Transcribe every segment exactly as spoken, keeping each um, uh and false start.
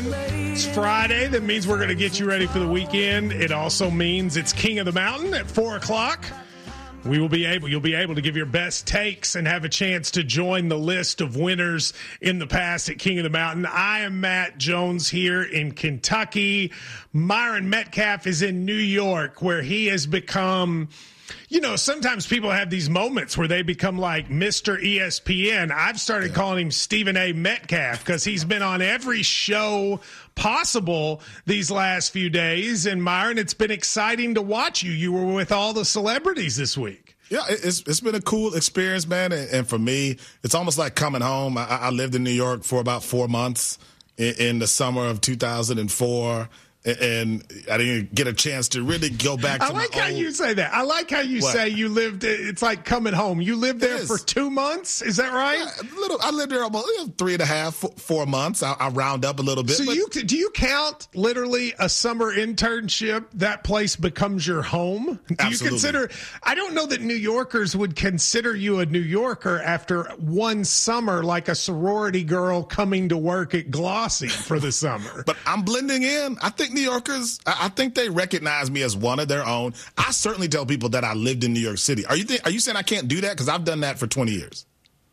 It's Friday. That means we're going to get you ready for the weekend. It also means it's King of the Mountain at four o'clock. We will be able, you'll be able to give your best takes and have a chance to join the list of winners in the past at King of the Mountain. I am Matt Jones here in Kentucky. Myron Metcalf is in New York, where he has become, you know, sometimes people have these moments where they become like Mister E S P N. I've started yeah. calling him Stephen A. Metcalf because he's been on every show possible these last few days. And Myron, it's been exciting to watch you. You were with all the celebrities this week. Yeah, it's it's been a cool experience, man. And, and for me, it's almost like coming home. I, I lived in New York for about four months in, in the summer of two thousand four. And I didn't get a chance to really go back to I like my how old... you say that. I like how you what? say you lived, it's like coming home. You lived there for two months? Is that right? Yeah, a little. I lived there about you know, three and a half, four months. I, I round up a little bit. So but... you do you count literally a summer internship? That place becomes your home? Do Absolutely. you consider, I don't know that New Yorkers would consider you a New Yorker after one summer, like a sorority girl coming to work at Glossy for the summer. But I'm blending in. I think New Yorkers, I think they recognize me as one of their own. I certainly tell people that I lived in New York City. Are you think, are you saying I can't do that? Because I've done that for twenty years.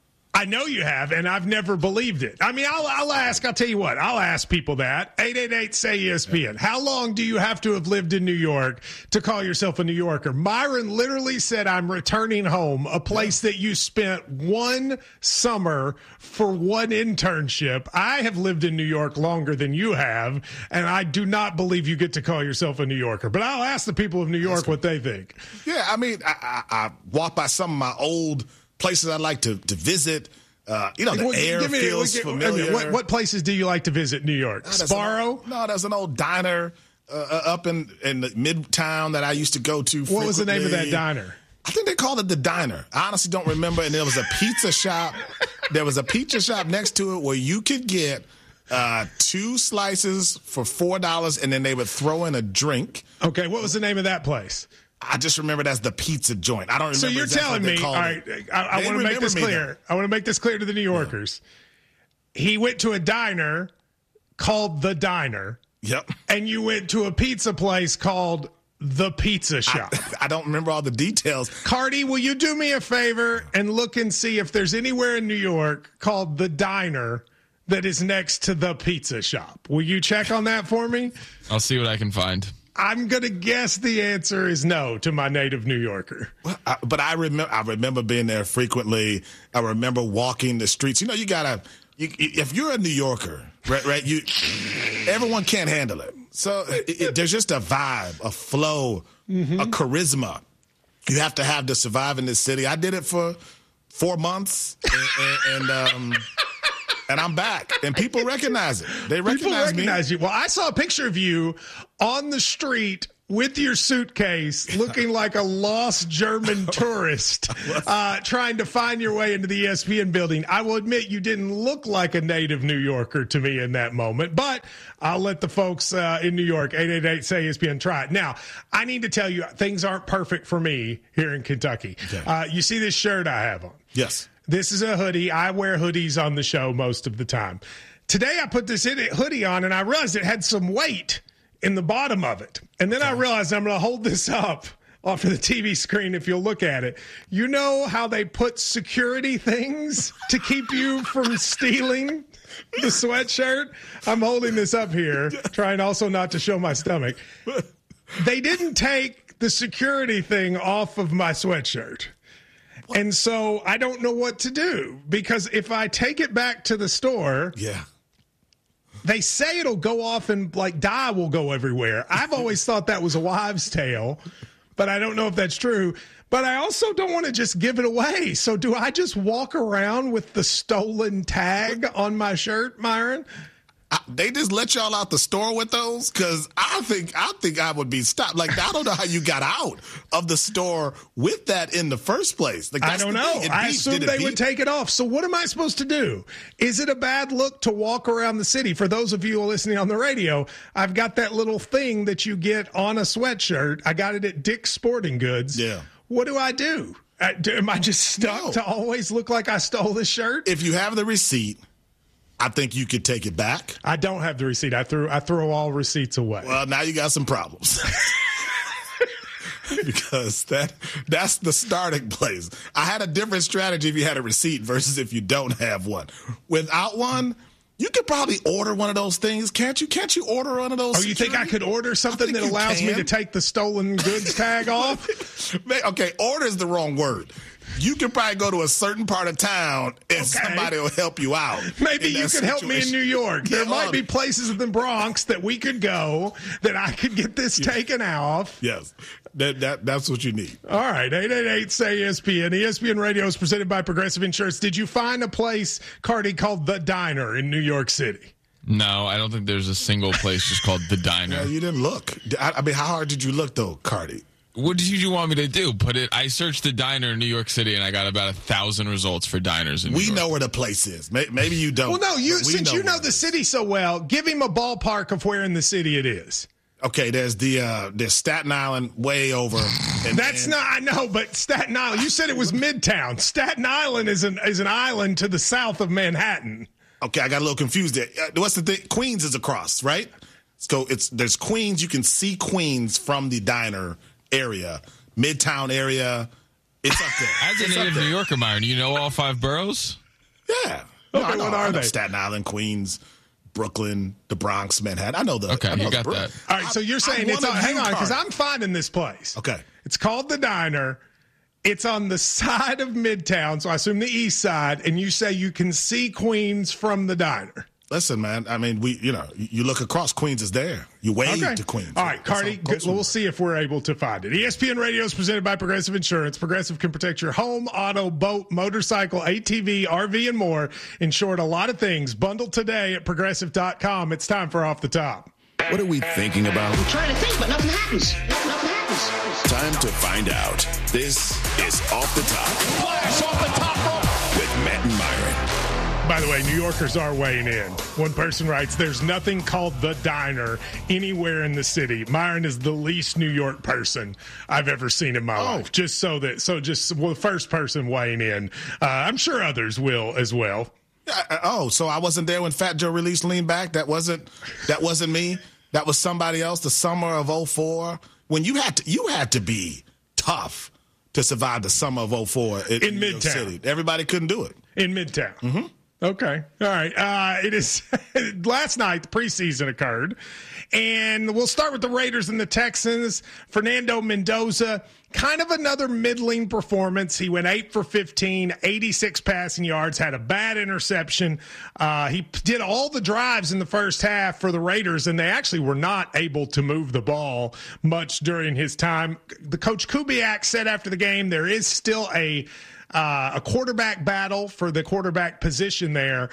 I know you have, and I've never believed it. I mean, I'll, I'll ask, I'll tell you what, I'll ask people that. eight eight eight, S A Y, E S P N. How long do you have to have lived in New York to call yourself a New Yorker? Myron literally said, I'm returning home, a place yeah. that you spent one summer for one internship. I have lived in New York longer than you have, and I do not believe you get to call yourself a New Yorker. But I'll ask the people of New York what they think. Yeah, I mean, I, I, I walk by some of my old places I like to, to visit. Uh, you know, the well, air me, feels give, familiar. I mean, what, what places do you like to visit in New York? No, Sparrow? Old, no, there's an old diner uh, up in, in the Midtown that I used to go to frequently. What was the name of that diner? I think they called it the Diner. I honestly don't remember. And there was a pizza shop. There was a pizza shop next to it where you could get uh, two slices for four dollars, and then they would throw in a drink. Okay, what was the name of that place? I just remember that's the pizza joint. I don't remember. So you're exactly telling me, all right, I, I want to make this clear. I want to make this clear to the New Yorkers. Yeah. He went to a diner called The Diner. Yep. And you went to a pizza place called The Pizza Shop. I, I don't remember all the details. Cardi, will you do me a favor and look and see if there's anywhere in New York called The Diner that is next to The Pizza Shop? Will you check on that for me? I'll see what I can find. I'm going to guess the answer is no to my native New Yorker. Well, I, but I remember I remember being there frequently. I remember walking the streets. You know, you got to you, if you're a New Yorker, right, right, you everyone can't handle it. So it, it, there's just a vibe, a flow, mm-hmm. a charisma you have to have to survive in this city. I did it for four months and, and, and um And I'm back, and people recognize it. They recognize, people recognize me. you. Well, I saw a picture of you on the street with your suitcase, looking like a lost German tourist, uh, trying to find your way into the E S P N building. I will admit you didn't look like a native New Yorker to me in that moment, but I'll let the folks uh, in New York, eight eight eight, S A Y, E S P N, try it. Now, I need to tell you, things aren't perfect for me here in Kentucky. Okay. Uh, you see this shirt I have on? Yes. This is a hoodie. I wear hoodies on the show most of the time. Today I put this hoodie on, and I realized it had some weight in the bottom of it. And then I realized I'm going to hold this up off of the T V screen if you'll look at it. You know how they put security things to keep you from stealing the sweatshirt? I'm holding this up here, trying also not to show my stomach. They didn't take the security thing off of my sweatshirt. And so I don't know what to do, because if I take it back to the store, yeah, they say it'll go off and like dye will go everywhere. I've always thought that was a wives' tale, but I don't know if that's true. But I also don't want to just give it away. So do I just walk around with the stolen tag on my shirt, Myron? I, they just let y'all out the store with those? Because I think I think I would be stopped. Like, I don't know how you got out of the store with that in the first place. Like, I don't know. I assumed they would take it off. So what am I supposed to do? Is it a bad look to walk around the city? For those of you listening on the radio, I've got that little thing that you get on a sweatshirt. I got it at Dick's Sporting Goods. Yeah. What do I do? Uh, do am I just stuck no. to always look like I stole this shirt? If you have the receipt, I think you could take it back. I don't have the receipt. I threw I throw all receipts away. Well, now you got some problems. Because that that's the starting place. I had a different strategy if you had a receipt versus if you don't have one. Without one, you could probably order one of those things. Can't you? Can't you order one of those? Oh, you think I could order something that allows me to take the stolen goods tag off? Okay, order is the wrong word. You can probably go to a certain part of town and okay. somebody will help you out. Maybe you could situation. help me in New York. There yeah, might be places in the Bronx that we could go that I could get this yeah. taken off. Yes, that, that that's what you need. All right, eight eight eight, S A Y, E S P N. E S P N Radio is presented by Progressive Insurance. Did you find a place, Cardi, called The Diner in New York City? No, I don't think there's a single place just called The Diner. Yeah, you didn't look. I, I mean, how hard did you look, though, Cardi? What did you want me to do? Put it. I searched the diner in New York City, and I got about a thousand results for diners in New we York. We know where the place is. Maybe you don't. Well, no. You since know you know the city so well, give him a ballpark of where in the city it is. Okay, there's the uh, there's Staten Island way over. And, That's and, not. I know, but Staten Island. You said it was Midtown. Staten Island is an is an island to the south of Manhattan. Okay, I got a little confused there. What's the thing? Queens is across, right? So it's there's Queens. You can see Queens from the diner area. Midtown area, it's up there. As a native New Yorker, Myron, you know all five boroughs? Yeah. No, okay, I know, what are I know they? Staten Island, Queens, Brooklyn, the Bronx, Manhattan. I know the. Okay, I know you got the that. All right, so you're saying I, I it's on, hang on, because card. I'm finding this place. Okay. It's called The Diner. It's on the side of Midtown, so I assume the east side, and you say you can see Queens from the diner. Listen, man, I mean, we, you know, you look across, Queens is there. You wave okay. to Queens. All right, Cardi, good, we'll see if we're able to find it. E S P N Radio is presented by Progressive Insurance. Progressive can protect your home, auto, boat, motorcycle, A T V, R V, and more. Insured a lot of things. Bundle today at progressive dot com. It's time for Off the Top. What are we thinking about? I'm trying to think, but nothing happens. Nothing, nothing happens. Time to find out. This is Off the Top. Flash off the top rope. With Matt and Myron. By the way, New Yorkers are weighing in. One person writes, there's nothing called The Diner anywhere in the city. Myron is the least New York person I've ever seen in my oh. life. Just so that, so just well, the first person weighing in. Uh, I'm sure others will as well. Uh, oh, so I wasn't there when Fat Joe released Lean Back? That wasn't, that wasn't me? That was somebody else, the summer of oh four? When you had to, you had to be tough to survive the summer of oh four in, in in New York City. Everybody couldn't do it. In Midtown. Mm-hmm. Okay. All right. Uh, it is last night, the preseason occurred. And we'll start with the Raiders and the Texans. Fernando Mendoza, kind of another middling performance. He went eight for fifteen, eighty-six passing yards, had a bad interception. Uh, he did all the drives in the first half for the Raiders, and they actually were not able to move the ball much during his time. The coach Kubiak said after the game, there is still a Uh, a quarterback battle for the quarterback position there.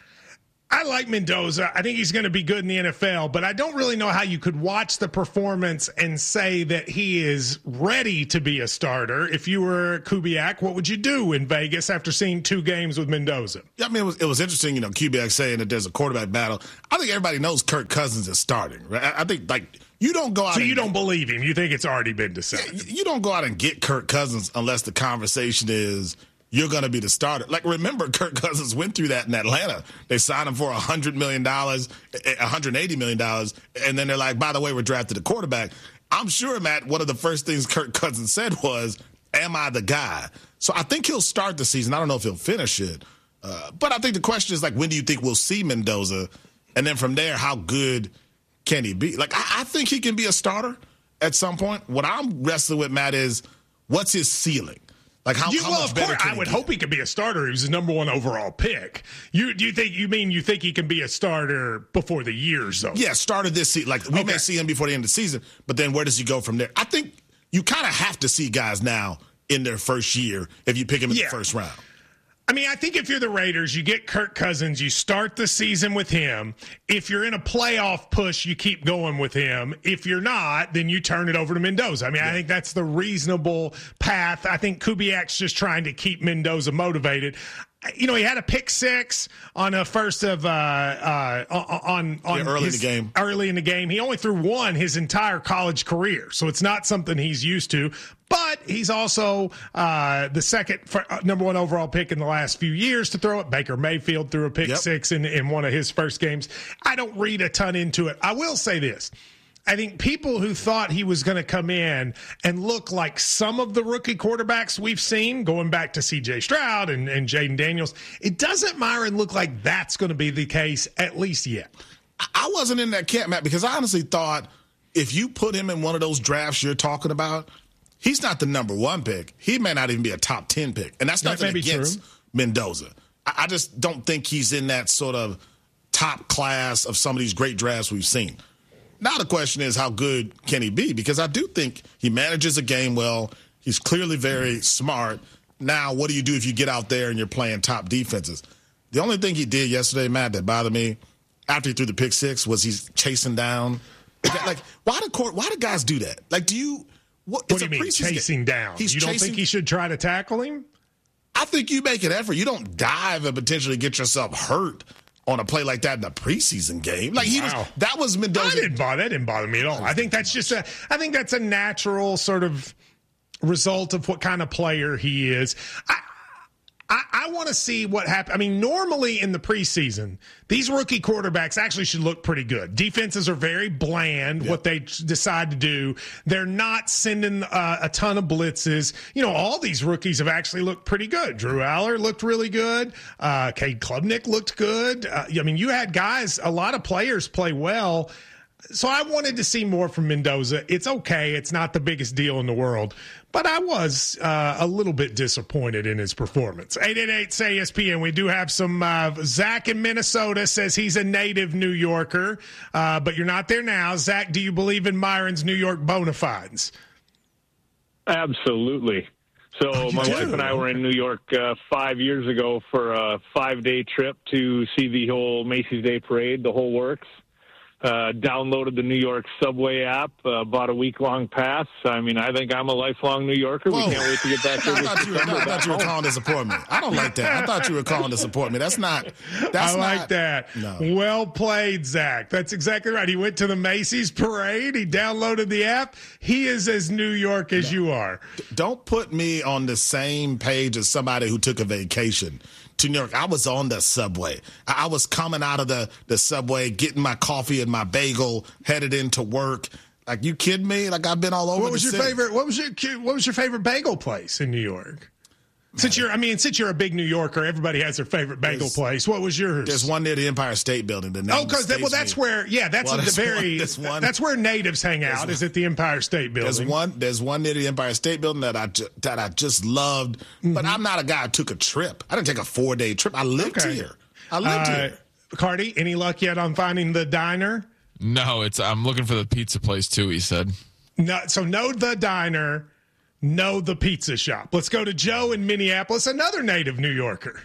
I like Mendoza. I think he's going to be good in the N F L, but I don't really know how you could watch the performance and say that he is ready to be a starter. If you were Kubiak, what would you do in Vegas after seeing two games with Mendoza? Yeah, I mean, it was, it was interesting, you know, Kubiak saying that there's a quarterback battle. I think everybody knows Kirk Cousins is starting, right? I, I think, like, you don't go out So and you don't get, believe him. You think it's already been decided. You don't go out and get Kirk Cousins unless the conversation is you're going to be the starter. Like, remember, Kirk Cousins went through that in Atlanta. They signed him for one hundred million dollars, one hundred eighty million dollars, and then they're like, by the way, we're drafted a quarterback. I'm sure, Matt, one of the first things Kirk Cousins said was, am I the guy? So I think he'll start the season. I don't know if he'll finish it. Uh, but I think the question is, like, when do you think we'll see Mendoza? And then from there, how good can he be? Like, I, I think he can be a starter at some point. What I'm wrestling with, Matt, is what's his ceiling? Like, how, you, how well, much of better course, can I he would get? hope he could be a starter. He was his number one overall pick. You do you think you mean you think he can be a starter before the year's over? Yeah, starter this season. Like, we Okay. may see him before the end of the season, but then where does he go from there? I think you kind of have to see guys now in their first year if you pick him in Yeah. the first round. I mean, I think if you're the Raiders, you get Kirk Cousins, you start the season with him. If you're in a playoff push, you keep going with him. If you're not, then you turn it over to Mendoza. I mean, yeah. I think that's the reasonable path. I think Kubiak's just trying to keep Mendoza motivated. you know, he had a pick six on a first of uh, uh, on on yeah, early his, in the game. Early in the game, he only threw one his entire college career, so it's not something he's used to. But he's also uh, the second for, uh, number one overall pick in the last few years to throw it. Baker Mayfield threw a pick yep. six in, in one of his first games. I don't read a ton into it. I will say this. I think people who thought he was going to come in and look like some of the rookie quarterbacks we've seen, going back to C J Stroud and, and Jaden Daniels, it doesn't, Myron, look like that's going to be the case, at least yet. I wasn't in that camp, Matt, because I honestly thought if you put him in one of those drafts you're talking about, he's not the number one pick. He may not even be a top ten pick. And that's that nothing against true. Mendoza. I, I just don't think he's in that sort of top class of some of these great drafts we've seen. Now the question is, how good can he be? Because I do think he manages a game well. He's clearly very smart. Now, what do you do if you get out there and you're playing top defenses? The only thing he did yesterday, Matt, that bothered me after he threw the pick six was he's chasing down. Like, why do court? Why do guys do that? Like, do you? What, what do you mean chasing game. down? He's you don't chasing, think he should try to tackle him? I think you make an effort. You don't dive and potentially get yourself hurt on a play like that in a preseason game. Like he wow. was, that was Mendoza. I didn't bother, that didn't bother me at all. I think that's just a, I think that's a natural sort of result of what kind of player he is. I, I, I want to see what happens. I mean, normally in the preseason, these rookie quarterbacks actually should look pretty good. Defenses are very bland, yep. what they decide to do. They're not sending uh, a ton of blitzes. You know, all these rookies have actually looked pretty good. Drew Aller looked really good. Uh, Cade Klubnik looked good. Uh, I mean, you had guys, a lot of players play well. So I wanted to see more from Mendoza. It's okay. It's not the biggest deal in the world. But I was uh, a little bit disappointed in his performance. eight eight eight, S A Y, E S P N. We do have some uh, Zach in Minnesota says he's a native New Yorker, uh, but you're not there now. Zach, do you believe in Myron's New York bona fides? Absolutely. So oh, my do? wife and I were in New York uh, five years ago for a five-day trip to see the whole Macy's Day Parade, the whole works. Uh, downloaded the New York Subway app, uh, bought a week-long pass. I mean, I think I'm a lifelong New Yorker. Whoa. We can't wait to get back there. I thought you were, no, I thought you were calling to support me. I don't like that. I thought you were calling to support me. That's not. That's I like not, that. No. Well played, Zach. That's exactly right. He went to the Macy's Parade. He downloaded the app. He is as New York as no. you are. Don't put me on the same page as somebody who took a vacation to New York. I was on the subway. I was coming out of the, the subway, getting my coffee and my bagel, headed into work. Like, you kidding me? Like, I've been all over. What was the your city. favorite? What was your What was your favorite bagel place in New York? Since you're, I mean, since you're a big New Yorker, everybody has their favorite bagel there's, place. What was yours? There's one near the Empire State Building. The oh, because that, well, that's me. where, yeah, that's well, the very, one, one, that's where natives hang out. Is at the Empire State Building. There's one, there's one near the Empire State Building that I ju- that I just loved. Mm-hmm. But I'm not a guy who took a trip. I didn't take a four day trip. I lived okay. here. I lived uh, here. Cardi, any luck yet on finding the diner? No, it's. I'm looking for the pizza place too. He said. No, so no the diner. No, the pizza shop. Let's go to Joe in Minneapolis, another native New Yorker.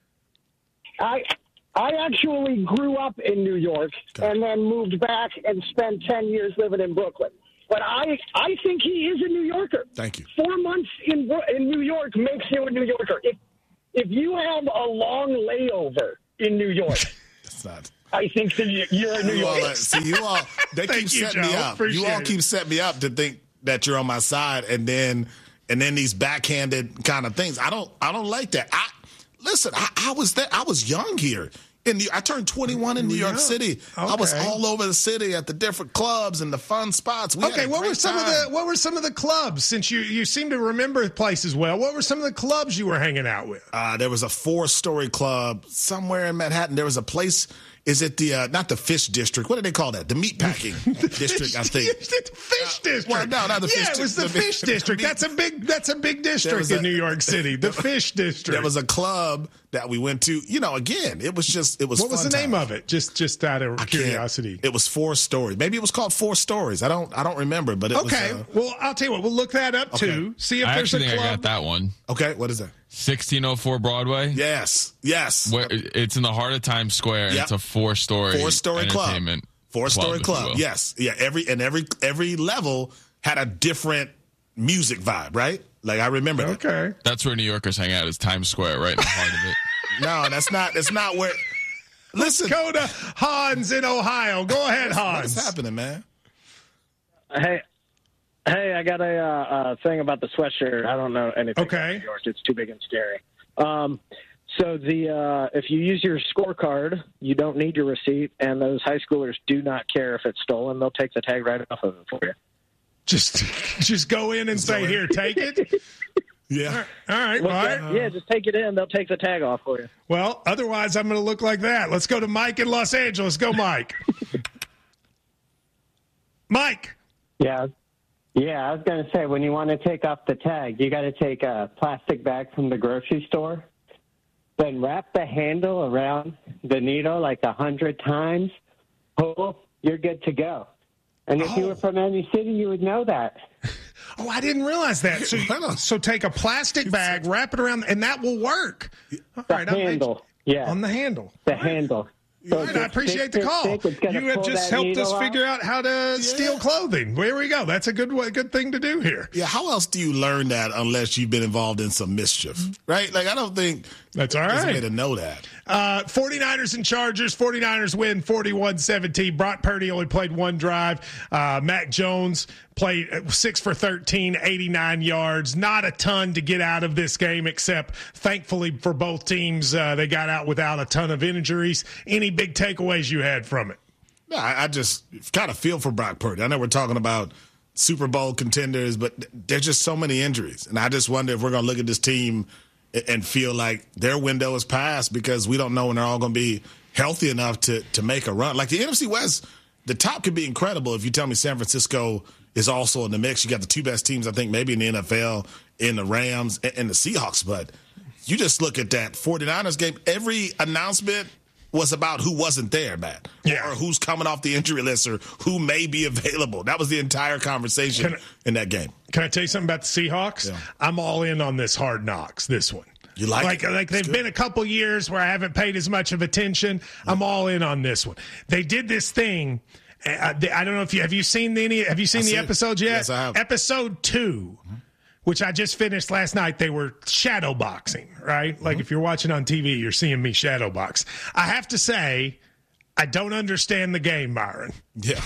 I I actually grew up in New York okay. and then moved back and spent ten years living in Brooklyn. But I I think he is a New Yorker. Thank you. Four months in in New York makes you a New Yorker. If if you have a long layover in New York, that's not. I think that you're a New you Yorker. All, see, you all they keep you, setting Joe. me up. Appreciate you all it. keep setting me up to think that you're on my side, and then and then these backhanded kind of things. I don't I don't like that. I listen. I, I was there. I was young here. In New, I turned twenty-one in New York yeah. City. Okay. I was all over the city at the different clubs and the fun spots. We okay, what were some time. of the what were some of the clubs? Since you, you seem to remember places well, what were some of the clubs you were hanging out with? Uh, there was a four-story club somewhere in Manhattan. There was a place. Is it the uh, not the Fish District? What do they call that? The Meatpacking District, I think. The Fish District. Uh, well, no, not the yeah, Fish District. Yeah, it was the, the Fish District. That's a big. That's a big district a, in New York City. The Fish District. There was a club that we went to. You know, again, it was just it was. What was the time. name of it? Just just out of I curiosity. Can't. It was Four Stories. Maybe it was called Four Stories. I don't I don't remember, but it okay. was. Okay. Uh, well, I'll tell you what. We'll look that up okay. too. See if I there's a actually club. think I got that one. Okay, what is that? sixteen oh four Broadway. Yes, yes. Where, it's in the heart of Times Square. And yep. It's a four-story, four-story entertainment club. Four-story club. club. Yes, yeah. Every and every every level had a different music vibe, right? Like I remember. Okay, that. That's where New Yorkers hang out. Is Times Square, right in the heart of it. No, that's not. That's not where. Listen, Let's go to Hans in Ohio. Go ahead, Hans. What's happening, man? Hey, hey, I got a uh, uh, thing about the sweatshirt. I don't know anything Okay. about New York. It's too big and scary. Um, so the uh, if you use your scorecard, you don't need your receipt, and those high schoolers do not care if it's stolen. They'll take the tag right off of it for you. Just, just go in and say, "Here, take it." Yeah. All right. Well, all right. yeah, yeah, just take it in. They'll take the tag off for you. Well, otherwise, I'm going to look like that. Let's go to Mike in Los Angeles. Go, Mike. Mike. Yeah. Yeah, I was going to say, when you want to take off the tag, you got to take a plastic bag from the grocery store, then wrap the handle around the needle like a hundred times, pull, you're good to go. And if Oh. you were from any city, you would know that. Oh, I didn't realize that. So, so take a plastic bag, wrap it around, and that will work. All The right, I made- handle, yeah. on the handle. The handle. So All right, just I appreciate the stick, call. stick, stick. It's gonna You have pull just that helped us needle figure out. out how to steal clothing. There we go. That's a good way- good thing to do here. Yeah, how else do you learn that unless you've been involved in some mischief, right? Like, I don't think That's all there's a way right. to know that. Uh, 49ers and Chargers. 49ers win forty-one seventeen. Brock Purdy only played one drive. Uh, Mac Jones played six for thirteen, eighty-nine yards. Not a ton to get out of this game, except thankfully for both teams, uh, they got out without a ton of injuries. Any big takeaways you had from it? No, I, I just kind of feel for Brock Purdy. I know we're talking about Super Bowl contenders, but there's just so many injuries. And I just wonder if we're going to look at this team and feel like their window is past because we don't know when they're all going to be healthy enough to, to make a run. Like the N F C West, the top could be incredible if you tell me San Francisco is also in the mix. You got the two best teams, I think, maybe in the N F L, in the Rams and the Seahawks. But you just look at that 49ers game, every announcement was about who wasn't there, Matt. Yeah. Or who's coming off the injury list or who may be available. That was the entire conversation Can I- in that game. Can I tell you something about the Seahawks? Yeah. I'm all in on this Hard Knocks, this one. You like like it? like they've Good. been a couple years where I haven't paid as much of attention. I'm all in on this one. They did this thing. uh, they- I don't know if you have you seen any have you seen I the see it. episodes yet? Yes, I have. Episode two, which I just finished last night. They were shadow boxing, right? Mm-hmm. Like if you're watching on T V, you're seeing me shadow box. I have to say, I don't understand the game, Myron. Yeah.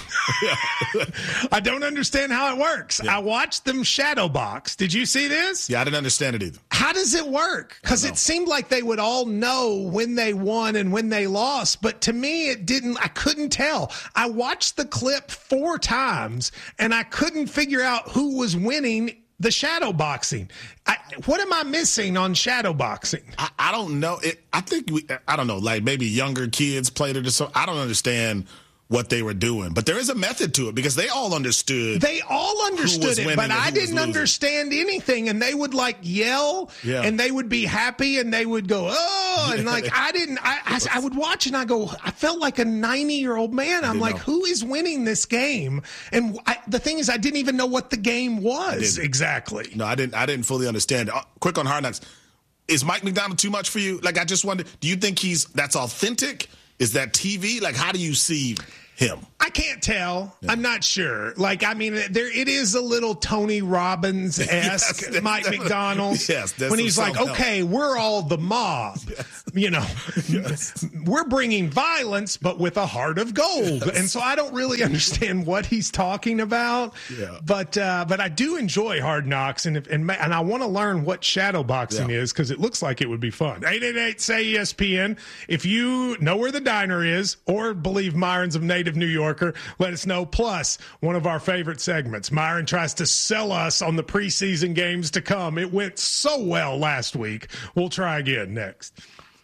I don't understand how it works. I watched them shadow box. Did you see this? Yeah, I didn't understand it either. How does it work? Because it seemed like they would all know when they won and when they lost, but to me, it didn't. I couldn't tell. I watched the clip four times and I couldn't figure out who was winning the shadow boxing. I, what am I missing on shadow boxing? I, I don't know. It, I think we, I don't know, like maybe younger kids played it or so. I don't understand what they were doing, but there is a method to it because they all understood. They all understood it, winning but and I who was didn't losing. understand anything. And they would like yell, Yeah. and they would be happy, and they would go, oh, and like I didn't. I, I I would watch, and I go, I felt like a ninety year old man. I'm like, know. who is winning this game? And I, the thing is, I didn't even know what the game was Didn't. exactly. No, I didn't. I didn't fully understand. Uh, quick on Hard Knocks, is Mike McDonald too much for you? Like, I just wonder, do you think he's that's authentic? Is that T V? Like, how do you see him? I can't tell. I'm not sure. Like, I mean, there it is a little Tony Robbins esque, Yes, Mike that's- McDonald's. yes, that's when some he's like, self-help. okay, we're all the mob. You know, we're bringing violence, but with a heart of gold. And so I don't really understand what he's talking about. Yeah. But uh, but I do enjoy Hard Knocks, and if, and ma- and I want to learn what shadow boxing Yeah. is because it looks like it would be fun. eight eight eight say E S P N. If you know where the diner is or believe Myron's a native New Yorker, let us know. Plus, one of our favorite segments. Myron tries to sell us on the preseason games to come. It went so well last week. We'll try again next.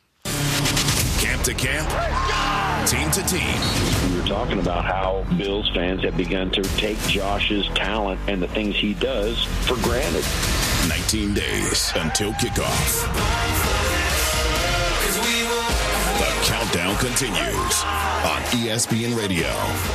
Camp to camp, team to team. We were talking about how Bills fans have begun to take Josh's talent and the things he does for granted. nineteen days until kickoff. The countdown continues on E S P N Radio.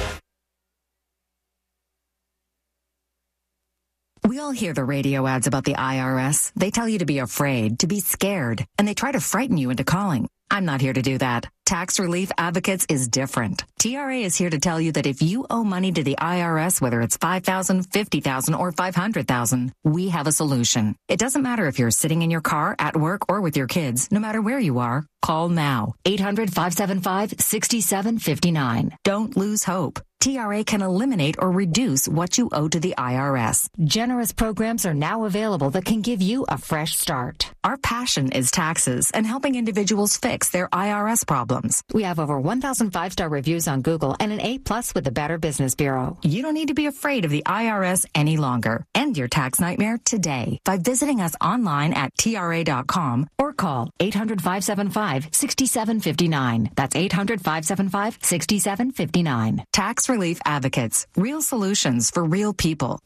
We all hear the radio ads about the I R S. They tell you to be afraid, to be scared, and they try to frighten you into calling. I'm not here to do that. Tax Relief Advocates is different. T R A is here to tell you that if you owe money to the I R S, whether it's five thousand dollars, fifty thousand dollars, or five hundred thousand dollars, we have a solution. It doesn't matter if you're sitting in your car, at work, or with your kids. No matter where you are, call now. eight hundred, five seven five, six seven five nine. Don't lose hope. T R A can eliminate or reduce what you owe to the I R S. Generous programs are now available that can give you a fresh start. Our passion is taxes and helping individuals fix their I R S problems. We have over one thousand five-star reviews on Google and an A-plus with the Better Business Bureau. You don't need to be afraid of the I R S any longer. End your tax nightmare today by visiting us online at T R A dot com or call eight hundred, five seven five, six seven five nine. That's eight hundred, five seven five, six seven five nine. Tax Relief Advocates. Real solutions for real people.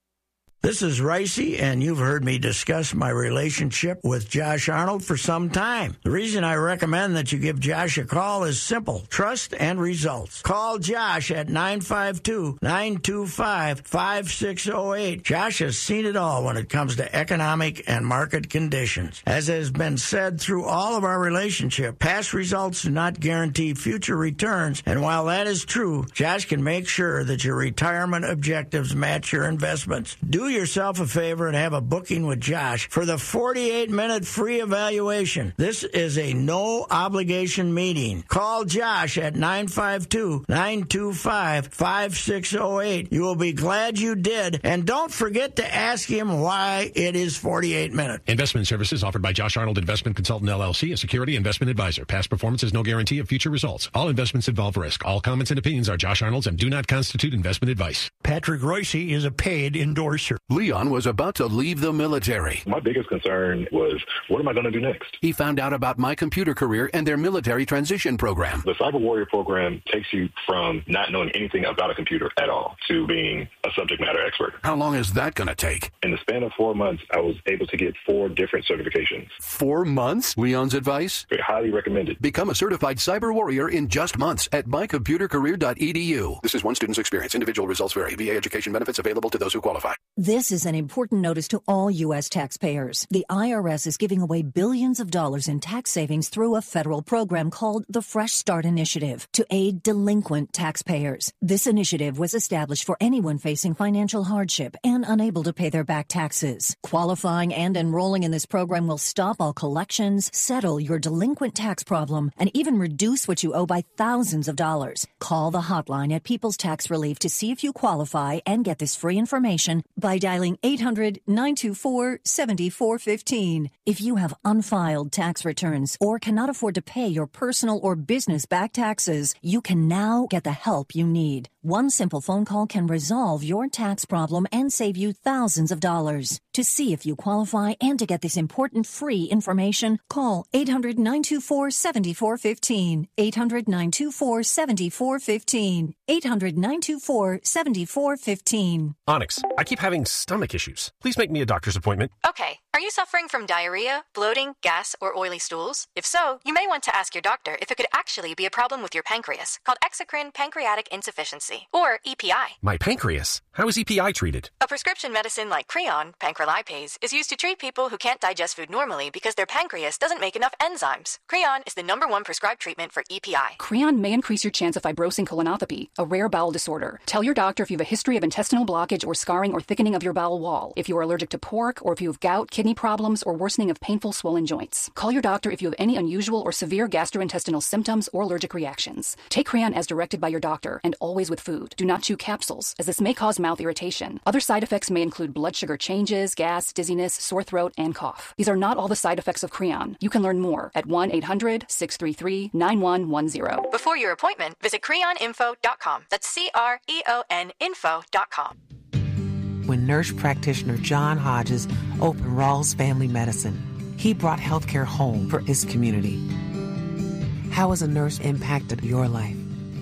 This is Ricey, and you've heard me discuss my relationship with Josh Arnold for some time. The reason I recommend that you give Josh a call is simple: trust and results. Call Josh at nine five two, nine two five, five six zero eight. Josh has seen it all when it comes to economic and market conditions. As has been said through all of our relationship, past results do not guarantee future returns, and while that is true, Josh can make sure that your retirement objectives match your investments. Do yourself a favor and have a booking with Josh for the forty-eight minute free evaluation. This is a no-obligation meeting. Call Josh at nine five two, nine two five, five six zero eight. You will be glad you did, and don't forget to ask him why it is forty-eight minutes. Investment services offered by Josh Arnold Investment Consultant, L L C, a security investment advisor. Past performance is no guarantee of future results. All investments involve risk. All comments and opinions are Josh Arnold's and do not constitute investment advice. Patrick Royce is a paid endorser. Leon was about to leave the military. My biggest concern was, what am I going to do next? He found out about My Computer Career and their military transition program. The Cyber Warrior program takes you from not knowing anything about a computer at all to being a subject matter expert. How long is that going to take? In the span of four months, I was able to get four different certifications. Four months? Leon's advice? Very highly recommended. Become a certified cyber warrior in just months at my computer career dot e d u. This is one student's experience. Individual results vary. V A education benefits available to those who qualify. This is an important notice to all U S taxpayers. The I R S is giving away billions of dollars in tax savings through a federal program called the Fresh Start Initiative to aid delinquent taxpayers. This initiative was established for anyone facing financial hardship and unable to pay their back taxes. Qualifying and enrolling in this program will stop all collections, settle your delinquent tax problem, and even reduce what you owe by thousands of dollars. Call the hotline at People's Tax Relief to see if you qualify and get this free information by dialing eight hundred, nine two four, seven four one five. If you have unfiled tax returns or cannot afford to pay your personal or business back taxes, you can now get the help you need. One simple phone call can resolve your tax problem and save you thousands of dollars. To see if you qualify and to get this important free information, call eight hundred, nine two four, seven four one five. eight hundred, nine two four, seven four one five. eight hundred, nine two four, seven four one five. Onyx, I keep having stomach issues. Please make me a doctor's appointment. Okay. Are you suffering from diarrhea, bloating, gas, or oily stools? If so, you may want to ask your doctor if it could actually be a problem with your pancreas, called exocrine pancreatic insufficiency, or E P I. My pancreas? How is E P I treated? A prescription medicine like Creon, pancrelipase, is used to treat people who can't digest food normally because their pancreas doesn't make enough enzymes. Creon is the number one prescribed treatment for E P I. Creon may increase your chance of fibrosing colonopathy, a rare bowel disorder. Tell your doctor if you have a history of intestinal blockage or scarring or thickening of your bowel wall, if you are allergic to pork, or if you have gout, kidney problems, or worsening of painful swollen joints. Call your doctor if you have any unusual or severe gastrointestinal symptoms or allergic reactions. Take Creon as directed by your doctor, and always with food. Do not chew capsules, as this may cause mouth irritation. Other side effects may include blood sugar changes, gas, dizziness, sore throat, and cough. These are not all the side effects of Creon. You can learn more at one eight hundred, six three three, nine one one zero. Before your appointment, visit creon info dot com. That's C R E O N info dot com. When nurse practitioner John Hodges opened Rawls Family Medicine, he brought healthcare home for his community. How has a nurse impacted your life?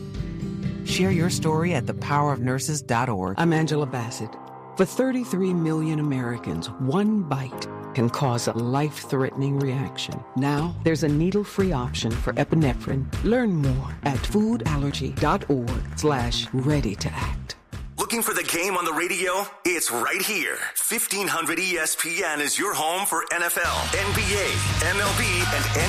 Share your story at the power of nurses dot org. I'm Angela Bassett. For thirty-three million Americans, one bite can cause a life-threatening reaction. Now, there's a needle-free option for epinephrine. Learn more at foodallergy.org slash ready to act. Looking for the game on the radio? It's right here. fifteen hundred E S P N is your home for N F L, N B A, M L B, and N